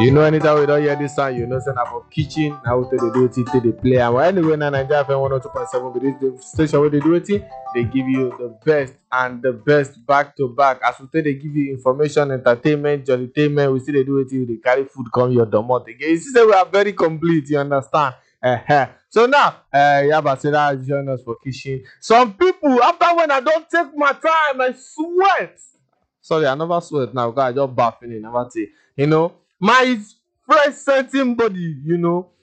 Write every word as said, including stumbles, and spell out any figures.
You know, anytime we don't hear this sound, you know, send up for kitchen. Now we tell they do it till they play. And well, anyway, now Nigeria F M one oh two point seven, but this the station where they do it, they give you the best and the best back to back. As we tell they give you information, entertainment, entertainment. We see they do it till they carry food come your domot again. You see, say we are very complete. You understand? Uh-huh. So now, uh, Yaba said that join us for kitchen. Some people, after when I don't take my time, I sweat. Sorry, I never sweat now because I just bathing in. Never say, you know, my fresh certain body, you know,